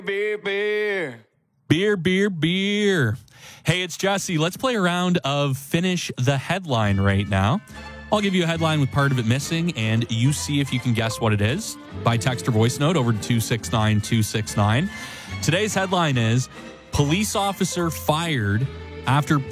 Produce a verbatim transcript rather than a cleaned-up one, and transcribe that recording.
Beer, beer. Beer, beer, beer. Hey, it's Jesse. Let's play a round of Finish the Headline right now. I'll give you a headline with part of it missing, and you see if you can guess what it is by text or voice note over to two six nine two six nine. Today's headline is Police Officer Fired After